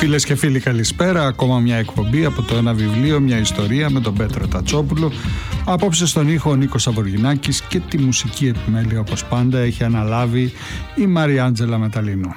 Φίλες και φίλοι, καλησπέρα. Ακόμα μια εκπομπή από το Ένα Βιβλίο, μια ιστορία με τον Πέτρο Τατσόπουλο. Απόψε στον ήχο ο Νίκος Σαβοργινάκης και τη μουσική επιμέλεια, όπως πάντα, έχει αναλάβει η Μαριάντζελα Μεταλίνου.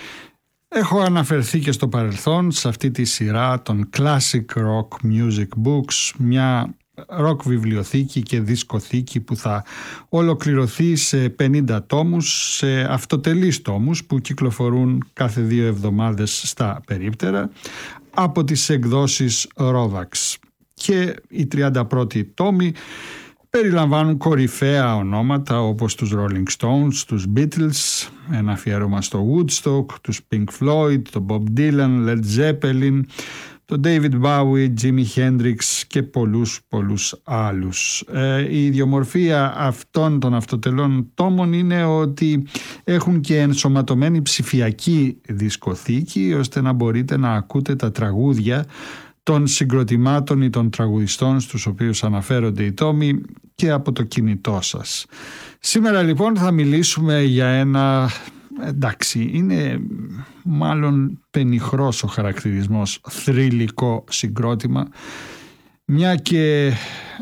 Έχω αναφερθεί και στο παρελθόν σε αυτή τη σειρά των Classic Rock Music Books, μια ροκ βιβλιοθήκη και δισκοθήκη που θα ολοκληρωθεί σε 50 τόμους, σε αυτοτελείς τόμους που κυκλοφορούν κάθε 2 εβδομάδες στα περίπτερα από τις εκδόσεις Rovax. Και οι 31οι τόμοι περιλαμβάνουν κορυφαία ονόματα όπως τους Rolling Stones, τους Beatles, ένα αφιέρωμα στο Woodstock, τους Pink Floyd, τον Bob Dylan, Led Zeppelin, τον David Bowie, Jimi Hendrix και πολλούς άλλους. Η ιδιομορφία αυτών των αυτοτελών τόμων είναι ότι έχουν και ενσωματωμένη ψηφιακή δισκοθήκη, ώστε να μπορείτε να ακούτε τα τραγούδια των συγκροτημάτων ή των τραγουδιστών στους οποίους αναφέρονται οι τόμοι και από το κινητό σας. Σήμερα λοιπόν θα μιλήσουμε για ένα, εντάξει, είναι μάλλον πενιχρός ο χαρακτηρισμός, θρυλικό συγκρότημα, μια και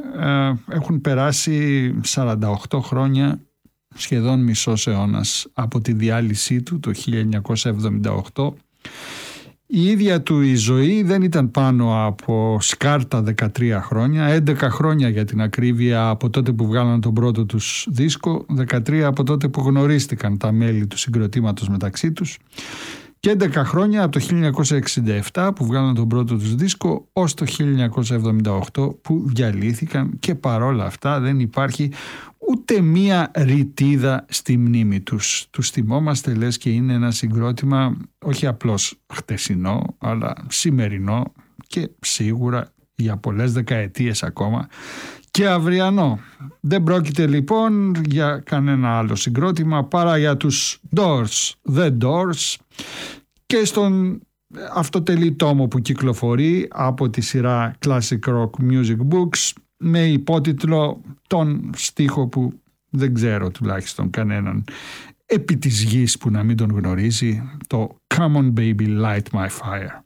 έχουν περάσει 48 χρόνια, σχεδόν μισός αιώνας από τη διάλυσή του το 1978. Η ίδια του η ζωή δεν ήταν πάνω από σκάρτα 13 χρόνια, 11 χρόνια για την ακρίβεια από τότε που βγάλαν τον πρώτο τους δίσκο, 13 από τότε που γνωρίστηκαν τα μέλη του συγκροτήματος μεταξύ τους και 11 χρόνια από το 1967 που βγάλαν τον πρώτο τους δίσκο ως το 1978 που διαλύθηκαν, και παρόλα αυτά δεν υπάρχει ούτε μία ρητίδα στη μνήμη τους. Τους θυμόμαστε λες και είναι ένα συγκρότημα όχι απλώς χτεσινό αλλά σημερινό και σίγουρα για πολλές δεκαετίες ακόμα και αυριανό. Δεν πρόκειται λοιπόν για κανένα άλλο συγκρότημα παρά για τους Doors, The Doors, και στον αυτοτελή τόμο που κυκλοφορεί από τη σειρά Classic Rock Music Books με υπότιτλο τον στίχο που δεν ξέρω τουλάχιστον κανέναν επί της γης που να μην τον γνωρίζει, το Come on baby light my fire.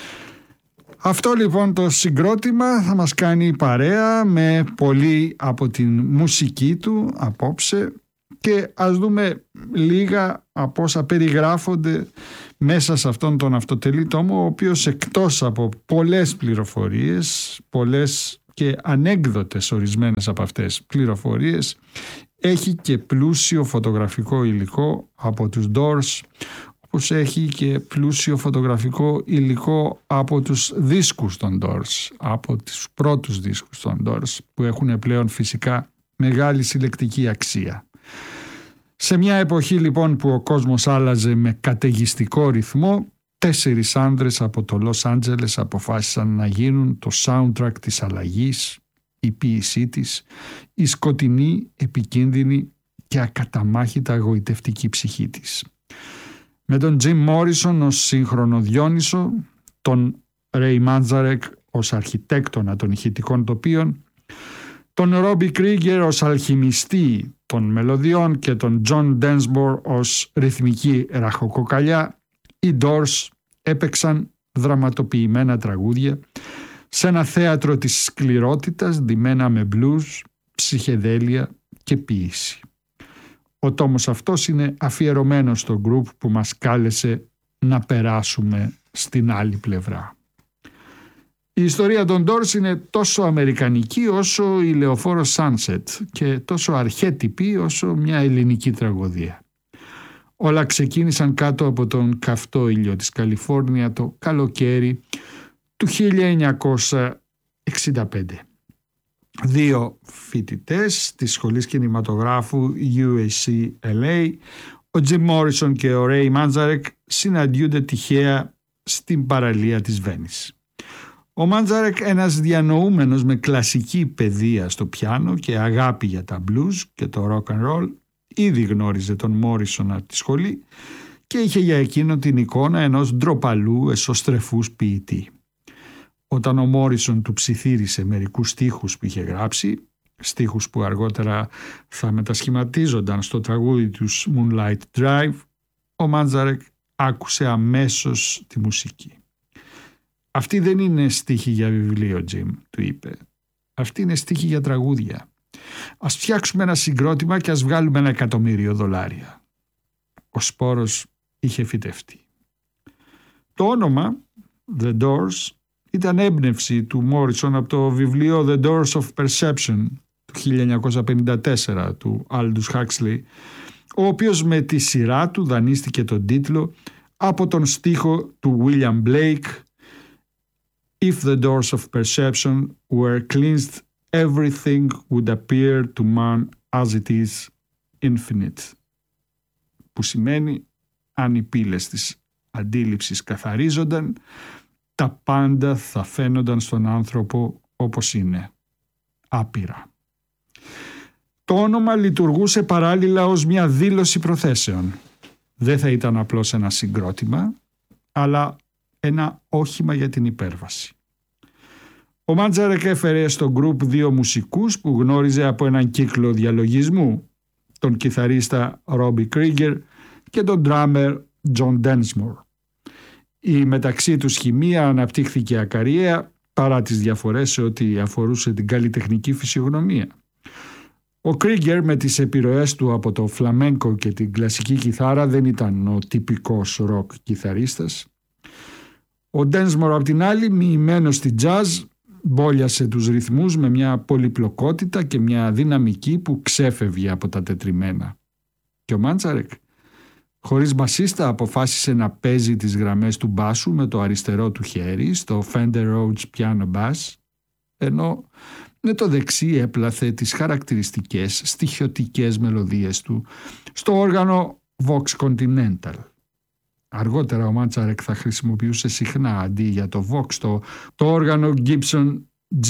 Αυτό λοιπόν το συγκρότημα θα μας κάνει παρέα με πολύ από την μουσική του απόψε και ας δούμε λίγα από όσα περιγράφονται μέσα σε αυτόν τον αυτοτελή τόμο, ο οποίος εκτός από πολλές πληροφορίες, πολλές και ανέκδοτες ορισμένες από αυτές πληροφορίες, έχει και πλούσιο φωτογραφικό υλικό από τους Doors, όπως έχει και πλούσιο φωτογραφικό υλικό από τους δίσκους των Doors, από τους πρώτους δίσκους των Doors, που έχουν πλέον φυσικά μεγάλη συλλεκτική αξία. Σε μια εποχή λοιπόν που ο κόσμος άλλαζε με καταιγιστικό ρυθμό, 4 άνδρες από το Λος Άντζελες αποφάσισαν να γίνουν το soundtrack της αλλαγής, η ποίησή της, η σκοτεινή, επικίνδυνη και ακαταμάχητα εγωιτευτική ψυχή της. Με τον Jim Morrison ως σύγχρονο Διόνυσο, τον Ray Manzarek ως αρχιτέκτονα των ηχητικών τοπίων, τον Robbie Krieger ως αλχημιστή των μελωδιών και τον John Densmore ως ρυθμική ραχοκοκαλιά, οι Doors έπαιξαν δραματοποιημένα τραγούδια σε ένα θέατρο της σκληρότητας ντυμένα με blues, ψυχεδέλεια και ποίηση. Ο τόμος αυτός είναι αφιερωμένος στο group που μας κάλεσε να περάσουμε στην άλλη πλευρά. Η ιστορία των Doors είναι τόσο αμερικανική όσο η λεωφόρο Sunset και τόσο αρχέτυπη όσο μια ελληνική τραγωδία. Όλα ξεκίνησαν κάτω από τον καυτό ήλιο της Καλιφόρνια το καλοκαίρι του 1965. 2 φοιτητές της σχολής κινηματογράφου USC LA, ο Jim Morrison και ο Ray Manzarek, συναντιούνται τυχαία στην παραλία της Βένης. Ο Manzarek, ένας διανοούμενος με κλασική παιδεία στο πιάνο και αγάπη για τα blues και το rock and roll, ήδη γνώριζε τον Morrison από τη σχολή και είχε για εκείνο την εικόνα ενός ντροπαλού εσωστρεφούς ποιητή. Όταν ο Μόρισον του ψιθύρισε μερικούς στίχους που είχε γράψει, στίχους που αργότερα θα μετασχηματίζονταν στο τραγούδι τους Moonlight Drive, ο Manzarek άκουσε αμέσως τη μουσική. «Αυτή δεν είναι στίχη για βιβλίο, Jim», του είπε. «Αυτή είναι στίχη για τραγούδια. Ας φτιάξουμε ένα συγκρότημα και ας βγάλουμε $1.000.000. Ο σπόρος είχε φυτευτεί. Το όνομα The Doors ήταν έμπνευση του Μόρισον από το βιβλίο The Doors of Perception του 1954 του Aldous Huxley, ο οποίος με τη σειρά του δανείστηκε τον τίτλο από τον στίχο του William Blake «If the doors of perception were cleansed, everything would appear to man as it is infinite», που σημαίνει αν οι πύλες της αντίληψης καθαρίζονταν, τα πάντα θα φαίνονταν στον άνθρωπο όπως είναι, άπειρα. Το όνομα λειτουργούσε παράλληλα ως μια δήλωση προθέσεων. Δεν θα ήταν απλώς ένα συγκρότημα, αλλά ένα όχημα για την υπέρβαση. Ο Μάντζαρεκ έφερε στο γκρουπ 2 μουσικούς που γνώριζε από έναν κύκλο διαλογισμού, τον κιθαρίστα Ρόμπι Κρίγκερ και τον ντράμερ Τζον Ντένσμορ. Η μεταξύ τους χημεία αναπτύχθηκε ακαριέα παρά τις διαφορές σε ό,τι αφορούσε την καλλιτεχνική φυσιογνωμία. Ο Κρίγκερ με τις επιρροές του από το φλαμένκο και την κλασική κιθάρα δεν ήταν ο τυπικός ροκ κιθαρίστας. Ο Ντένσμορ απ' την άλλη, μοιημένος στη τζαζ, μπόλιασε τους ρυθμούς με μια πολυπλοκότητα και μια δυναμική που ξέφευγε από τα τετριμένα. Και ο Μάντζαρεκ, χωρίς μπασίστα, αποφάσισε να παίζει τις γραμμές του μπάσου με το αριστερό του χέρι στο Fender Rhodes Piano Bass, ενώ με το δεξί έπλαθε τις χαρακτηριστικές στοιχειωτικές μελωδίες του στο όργανο Vox Continental. Αργότερα ο Μάντζαρεκ θα χρησιμοποιούσε συχνά αντί για το Vox το όργανο Gibson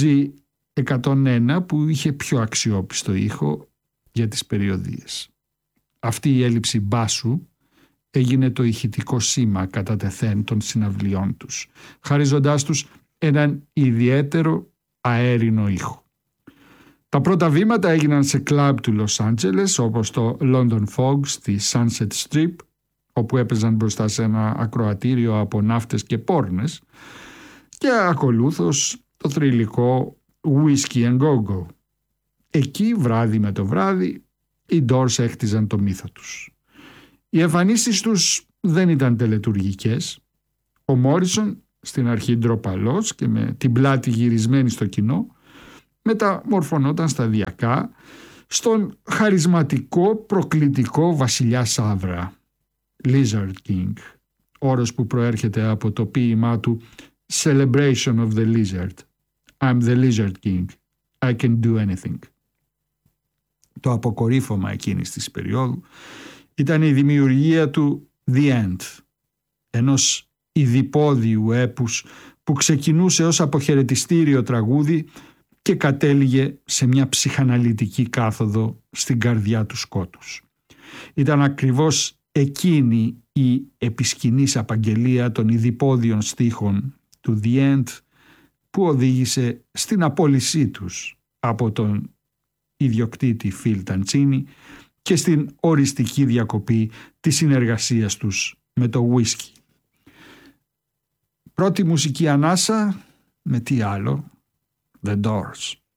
G101 που είχε πιο αξιόπιστο ήχο για τις περιοδίες. Αυτή η έλλειψη μπάσου έγινε το ηχητικό σήμα κατά τεθέν των συναυλιών τους, χαρίζοντάς τους έναν ιδιαίτερο αέρινο ήχο. Τα πρώτα βήματα έγιναν σε κλαμπ του Λος Άντζελες όπως το London Fog στη Sunset Strip, όπου έπαιζαν μπροστά σε ένα ακροατήριο από ναύτες και πόρνες, και ακολούθως το θρυλικό Whiskey and Go-Go. Εκεί βράδυ με το βράδυ οι Doors έχτιζαν το μύθο τους. Οι εμφανίσεις τους δεν ήταν τελετουργικές. Ο Μόρισον, στην αρχή ντροπαλός και με την πλάτη γυρισμένη στο κοινό, μεταμορφωνόταν σταδιακά στον χαρισματικό προκλητικό βασιλιά Σαύρα, Lizard King, όρος που προέρχεται από το ποίημά του Celebration of the Lizard. I'm the Lizard King. I can do anything. Το αποκορύφωμα εκείνης της περίοδου ήταν η δημιουργία του The End, ενός ιδιπόδιου έπους που ξεκινούσε ως αποχαιρετιστήριο τραγούδι και κατέληγε σε μια ψυχαναλυτική κάθοδο στην καρδιά του σκότους. Ήταν ακριβώς εκείνη η επισκηνής απαγγελία των ιδιπόδιων στίχων του The End που οδήγησε στην απόλυσή τους από τον ιδιοκτήτη Φιλ Ταντσίνι και στην οριστική διακοπή της συνεργασίας τους με το whisky. Πρώτη μουσική ανάσα με τι άλλο? The Doors.